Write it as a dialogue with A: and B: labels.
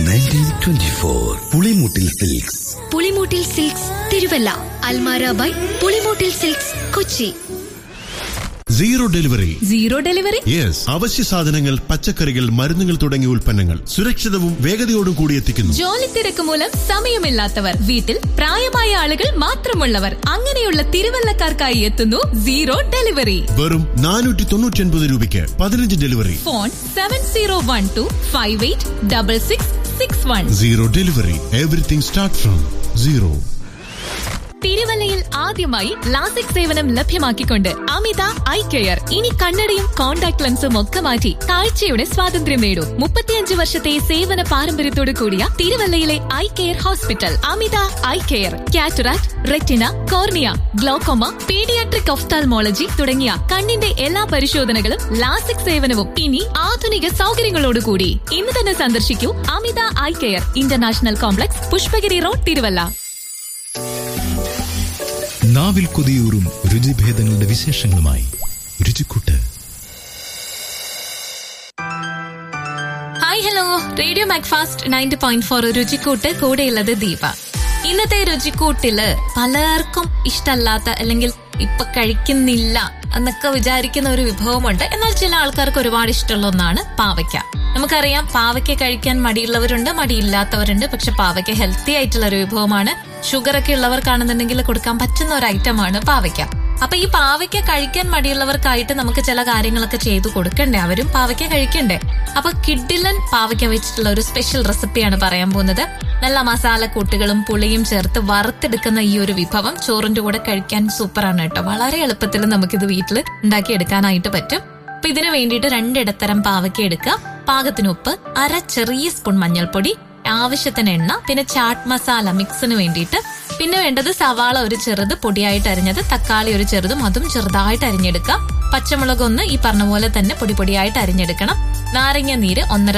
A: 1924 Pulimoottil silks.
B: Pulimoottil silks Thiruvalla. Almara by Pulimoottil silks Kochi.
C: Zero delivery.
D: Zero delivery?
C: Yes. അവശ്യ സാധനങ്ങൾ, പച്ചക്കറികൾ, മരുന്നുകൾ തുടങ്ങിയ ഉൽപ്പന്നങ്ങൾ സുരക്ഷിതവും വേഗതയോടും കൂടി എത്തിക്കുന്നു.
D: ജോലി തിരക്ക് മൂലം സമയമില്ലാത്തവർ, വീട്ടിൽ പ്രായമായ ആളുകൾ മാത്രമുള്ളവർ, അങ്ങനെയുള്ള തിരുവല്ലക്കാർക്കായി എത്തുന്നു സീറോ ഡെലിവറി.
C: വെറും 499 രൂപയ്ക്ക് 15 delivery.
D: Phone 7012586661.
C: Zero delivery. Everything start from zero.
D: തിരുവല്ലയിൽ ആദ്യമായി ലാസിക് സേവനം ലഭ്യമാക്കിക്കൊണ്ട് അമിത ഐ കെയർ. ഇനി കണ്ണടയും കോൺടാക്ട് ലെൻസും ഒക്കെ മാറ്റി കാഴ്ചയുടെ സ്വാതന്ത്ര്യം നേടൂ. 35 വർഷത്തെ സേവന പാരമ്പര്യത്തോടു കൂടിയ തിരുവല്ലയിലെ ഐ കെയർ ഹോസ്പിറ്റൽ അമിത eye care. Cataract, retina, cornea, glaucoma, paediatric ophthalmology തുടങ്ങിയ കണ്ണിന്റെ എല്ലാ പരിശോധനകളും ലാസിക് സേവനവും ഇനി ആധുനിക സൗകര്യങ്ങളോടുകൂടി. ഇന്ന് തന്നെ സന്ദർശിക്കൂ അമിത eye care, international complex, Pushpagiri road, Thiruvalla.
E: നാവിൽ കൊതിയൂറും രുചിഭേദങ്ങളുടെ വിശേഷങ്ങളുമായി രുചിക്കൂട്ട്.
D: Hi, hello. റേഡിയോ മാക്ഫാസ്റ്റ് 90.4 രുചിക്കൂട്ട്. കൂടെയുള്ളത് ദീപ. ഇന്നത്തെ രുചിക്കൂട്ടില് പലർക്കും ഇഷ്ടമല്ലാത്ത, അല്ലെങ്കിൽ ഇപ്പൊ കഴിക്കുന്നില്ല എന്നൊക്കെ വിചാരിക്കുന്ന ഒരു വിഭവമുണ്ട്. എന്നാൽ ചില ആൾക്കാർക്ക് ഒരുപാട് ഇഷ്ടമുള്ള ഒന്നാണ് പാവയ്ക്ക. നമുക്കറിയാം, പാവയ്ക്ക കഴിക്കാൻ മടിയുള്ളവരുണ്ട്, മടിയില്ലാത്തവരുണ്ട്. പക്ഷെ പാവയ്ക്ക ഹെൽത്തി ആയിട്ടുള്ള ഒരു വിഭവമാണ്. ഷുഗർ ഒക്കെ ഉള്ളവർക്കാണെന്നുണ്ടെങ്കിൽ കൊടുക്കാൻ പറ്റുന്ന ഒരു ഐറ്റമാണ് പാവയ്ക്ക. അപ്പൊ ഈ പാവയ്ക്ക കഴിക്കാൻ മടിയുള്ളവർക്കായിട്ട് നമുക്ക് ചില കാര്യങ്ങളൊക്കെ ചെയ്തു കൊടുക്കണ്ടേ? അവരും പാവയ്ക്ക കഴിക്കണ്ടേ? അപ്പൊ കിഡിലൻ പാവയ്ക്ക വെച്ചിട്ടുള്ള ഒരു സ്പെഷ്യൽ റെസിപ്പിയാണ് പറയാൻ പോകുന്നത്. നല്ല മസാലക്കൂട്ടുകളും പുളിയും ചേർത്ത് വറുത്തെടുക്കുന്ന ഈ ഒരു വിഭവം ചോറിന്റെ കൂടെ കഴിക്കാൻ സൂപ്പറാണ് കേട്ടോ. വളരെ എളുപ്പത്തിൽ നമുക്കിത് വീട്ടിൽ ഉണ്ടാക്കിയെടുക്കാനായിട്ട് പറ്റും. അപ്പൊ ഇതിനു വേണ്ടിയിട്ട് 2 ഇടത്തരം പാവയ്ക്ക എടുക്കുക. പാകത്തിന് ഉപ്പ്, 1/2 ചെറിയ സ്പൂൺ മഞ്ഞൾപ്പൊടി, ആവശ്യത്തിന് എണ്ണ, പിന്നെ ചാട്ട് മസാല മിക്സിന് വേണ്ടിയിട്ട്. പിന്നെ വേണ്ടത് സവാള ഒരു ചെറുത് പൊടിയായിട്ട് അരിഞ്ഞത്, തക്കാളി ഒരു ചെറുതും അതും ചെറുതായിട്ട് അരിഞ്ഞെടുക്കാം. പച്ചമുളക് 1 ഈ പറഞ്ഞ പോലെ തന്നെ പൊടിയായിട്ട് അരിഞ്ഞെടുക്കണം. നാരങ്ങ നീര് 1.5